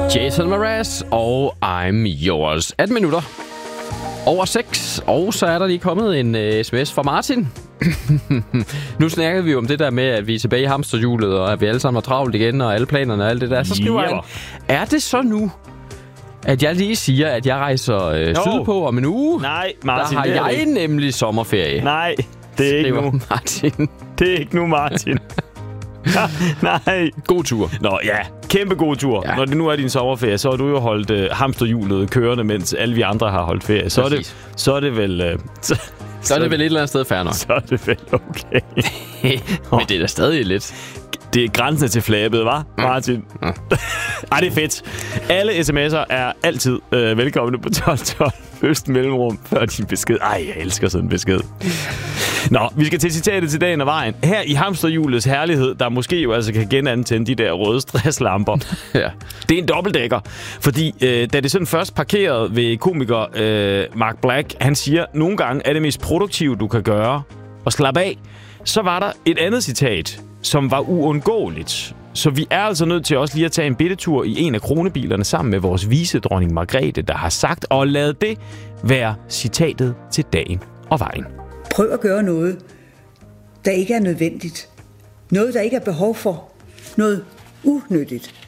Jason Mraz og I'm Yours. 18 minutter over 6, og så er der lige kommet en sms fra Martin. Nu snakkede vi jo om det der med, at vi er tilbage i hamsterhjulet, og at vi alle sammen er travlt igen, og alle planerne og alt det der. Så skriver han, er det så nu, at jeg lige siger, at jeg rejser sydpå om en uge? Nej, Martin. Der har jeg nemlig sommerferie. Nej, det er ikke nu. Martin. Det er ikke nu, Martin. Nej. God tur. Nå ja, kæmpe god tur. Ja. Når det nu er din sommerferie, så har du jo holdt hamsterhjulet kørende, mens alle vi andre har holdt ferie. Så er det vel... Så er det vel et eller andet sted fair nok. Så er det vel okay. Men det er da stadig lidt. Det er grænsen til flabet, hva', Martin? Ej, det er fedt. Alle sms'er er altid velkomne på 1212. Først mellemrum før din besked. Ej, jeg elsker sådan en besked. Nå, vi skal til citatet til dagen og vejen. Her i hamsterhjulets herlighed, der måske jo altså kan genantænde de der røde stresslamper. Ja. Det er en dobbeltdækker, fordi da det sådan først parkerede ved komiker Mark Black, han siger, nogle gange er det mest produktive, du kan gøre, og slappe af. Så var der et andet citat, som var uundgåeligt. Så vi er altså nødt til også lige at tage en bittetur i en af kronebilerne sammen med vores vicedronning Margrethe, der har sagt, og lad det være citatet til dagen og vejen. Prøv at gøre noget, der ikke er nødvendigt. Noget, der ikke er behov for. Noget unyttigt.